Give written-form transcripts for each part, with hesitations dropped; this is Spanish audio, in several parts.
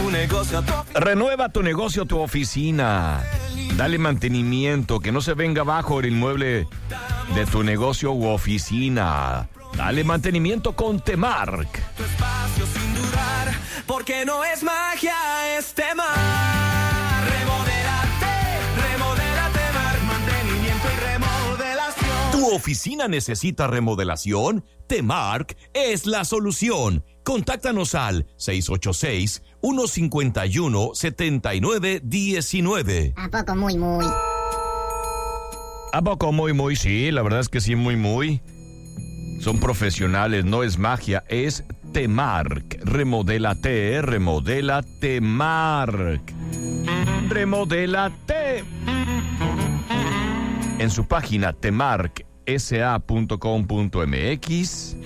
tu negocio, Renueva tu negocio, tu oficina. Dale mantenimiento, que no se venga abajo el inmueble de tu negocio u oficina. Dale mantenimiento con Temark. tu espacio sin dudar, porque no es magia, es Temar. Remodélate, Temar, mantenimiento y remodelación. ¿Tu oficina necesita remodelación? Temark es la solución. Contáctanos al 686-151-7919. ¿A poco muy? ¿A poco muy? Sí, la verdad es que sí, muy. Son profesionales, no es magia, es Temark. Remodélate, Mark. Remodélate. En su página temarksa.com.mx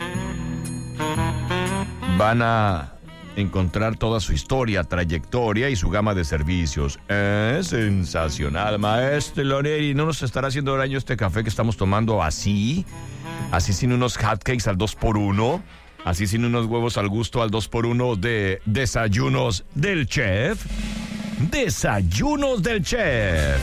van a encontrar toda su historia, trayectoria y su gama de servicios. Es sensacional, maestro Loneri. ¿No nos estará haciendo daño este café que estamos tomando así sin unos hotcakes al 2x1? Así sin unos huevos al gusto al 2x1 de Desayunos del Chef. Desayunos del Chef.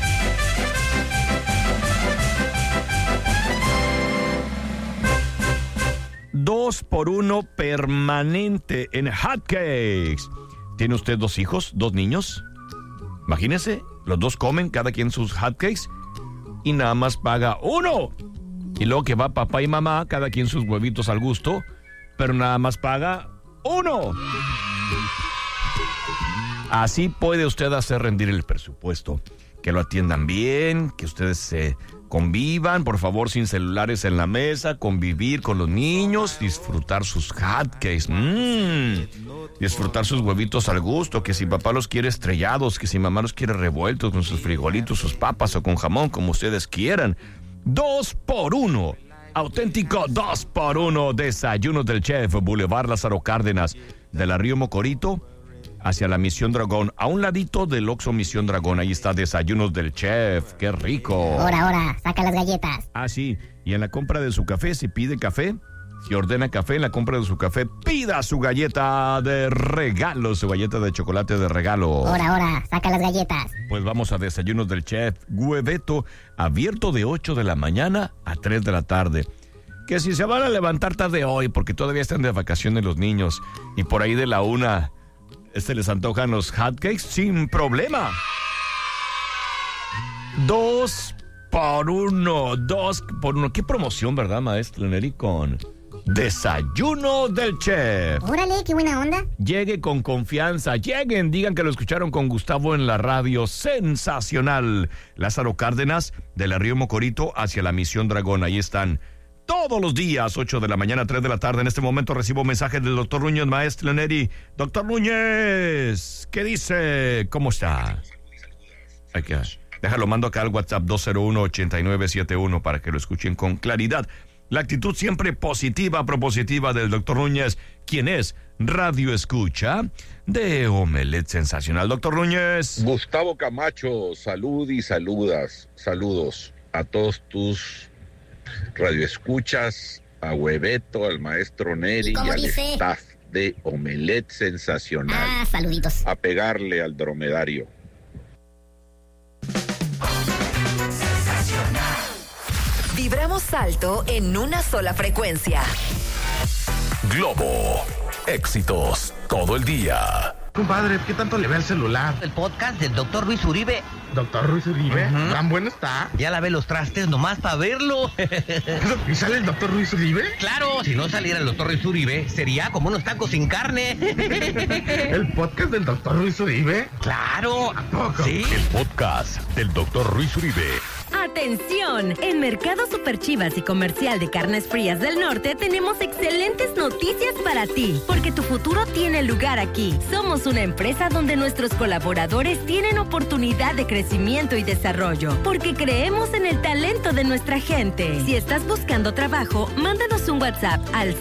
Dos por uno permanente en hotcakes. ¿Tiene usted 2 hijos, 2 niños? Imagínese, los 2 comen cada quien sus hotcakes y nada más paga 1. Y luego que va papá y mamá, cada quien sus huevitos al gusto, pero nada más paga 1. Así puede usted hacer rendir el presupuesto. Que lo atiendan bien, que ustedes se convivan, por favor, sin celulares en la mesa, convivir con los niños, disfrutar sus hotcakes, disfrutar sus huevitos al gusto, que si papá los quiere estrellados, que si mamá los quiere revueltos con sus frijolitos, sus papas o con jamón, como ustedes quieran. 2x1, auténtico 2x1, Desayunos del Chef, Boulevard Lázaro Cárdenas, de la Río Mocorito hacia la Misión Dragón, a un ladito del Oxxo Misión Dragón. Ahí está Desayunos del Chef, qué rico. Ahora, saca las galletas. Ah, sí, y en la compra de su café, si pide café, si ordena café, en la compra de su café, pida su galleta de regalo, su galleta de chocolate de regalo. Ahora, saca las galletas. Pues vamos a Desayunos del Chef, Hueveto, abierto de 8 de la mañana a 3 de la tarde. Que si se van a levantar tarde hoy, porque todavía están de vacaciones los niños, y por ahí de la 1... les antojan los hotcakes sin problema. 2x1. Qué promoción, ¿verdad, maestro Neri? Con Desayuno del Chef. Órale, qué buena onda. Llegue con confianza. Lleguen, digan que lo escucharon con Gustavo en la radio. Sensacional. Lázaro Cárdenas, de la Río Mocorito hacia la Misión Dragón. Ahí están. Todos los días, 8 de la mañana, 3 de la tarde. En este momento recibo mensaje del doctor Núñez, maestro Neri. Doctor Núñez, ¿qué dice? ¿Cómo está? Déjalo, mando acá al WhatsApp 201-8971 para que lo escuchen con claridad. La actitud siempre positiva, propositiva del doctor Núñez, quien es Radio Escucha de Omelet Sensacional. Doctor Núñez. Gustavo Camacho, salud y saludos a todos tus radioescuchas, a Hueveto, al maestro Neri y al staff de Omelet Sensacional. Ah, saluditos. A pegarle al dromedario. Vibramos alto en una sola frecuencia. Globo. Éxitos todo el día. Compadre, ¿qué tanto le ve al celular? El podcast del Dr. Luis Uribe. ¿Doctor Luis Uribe? Uh-huh. ¿Tan bueno está? Ya lavé los trastes nomás para verlo. ¿Y sale el Dr. Luis Uribe? Claro, si no saliera el Dr. Luis Uribe, sería como unos tacos sin carne. ¿El podcast del Dr. Luis Uribe? Claro. ¿A poco? Sí. El podcast del Dr. Luis Uribe. ¡Atención! En Mercado Super Chivas y Comercial de Carnes Frías del Norte tenemos excelentes noticias para ti, porque tu futuro tiene lugar aquí. Somos una empresa donde nuestros colaboradores tienen oportunidad de crecimiento y desarrollo, porque creemos en el talento de nuestra gente. Si estás buscando trabajo, mándanos un WhatsApp al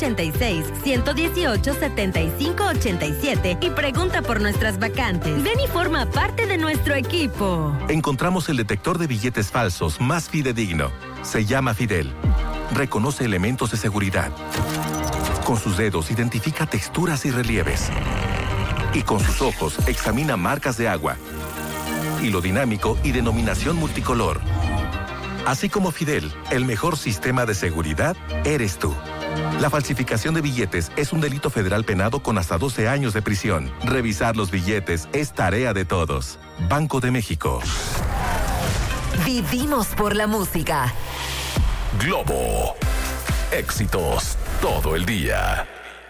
686-118-7587 y pregunta por nuestras vacantes. Ven y forma parte de nuestro equipo. Encontramos el detector de billetes falsos más fidedigno. Se llama Fidel. Reconoce elementos de seguridad. Con sus dedos identifica texturas y relieves. Y con sus ojos examina marcas de agua, hilo dinámico y denominación multicolor. Así como Fidel, el mejor sistema de seguridad eres tú. La falsificación de billetes es un delito federal penado con hasta 12 años de prisión. Revisar los billetes es tarea de todos. Banco de México. Vivimos por la música. Globo. Éxitos todo el día.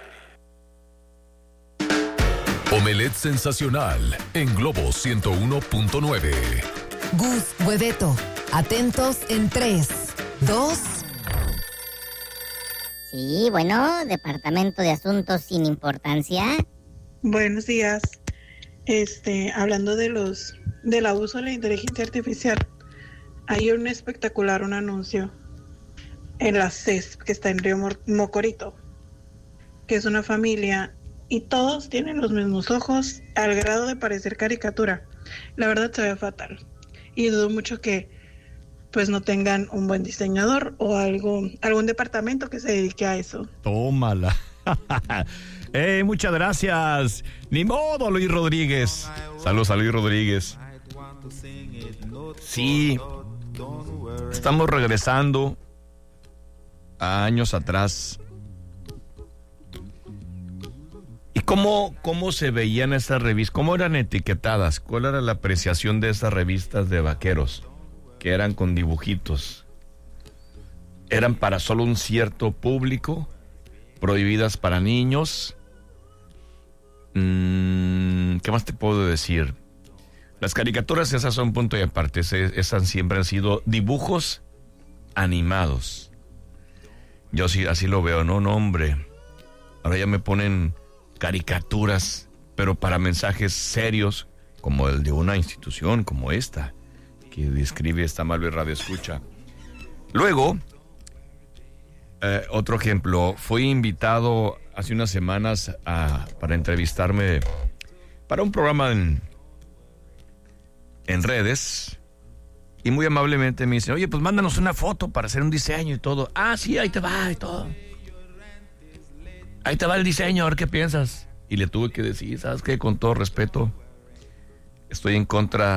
Omelette sensacional en Globo 101.9. Gus, Hueveto, atentos en 3, 2. Sí, bueno, Departamento de Asuntos sin Importancia. Buenos días. Hablando del abuso de la inteligencia artificial, hay un anuncio en la CES que está en Río Mocorito, que es una familia y todos tienen los mismos ojos al grado de parecer caricatura. La verdad se ve fatal y dudo mucho que pues no tengan un buen diseñador o algún departamento que se dedique a eso. Tómala. Muchas gracias. Ni modo, Luis Rodríguez. Saludos a Luis Rodríguez. Sí, estamos regresando a años atrás. ¿Y cómo se veían esas revistas? ¿Cómo eran etiquetadas? ¿Cuál era la apreciación de esas revistas de vaqueros? Que eran con dibujitos. ¿Eran para solo un cierto público? ¿Prohibidas para niños? ¿Qué más te puedo decir? Las caricaturas, esas son punto y aparte. Esas siempre han sido dibujos animados. Yo sí, así lo veo, no, hombre. Ahora ya me ponen caricaturas, pero para mensajes serios, como el de una institución como esta, que describe esta amable radioescucha. Luego, otro ejemplo, fui invitado hace unas semanas para entrevistarme para un programa en redes, y muy amablemente me dicen, oye, pues mándanos una foto para hacer un diseño y todo. Ah, sí, ahí te va y todo. Ahí te va el diseño, a ver qué piensas. Y le tuve que decir, ¿sabes qué? Con todo respeto, estoy en contra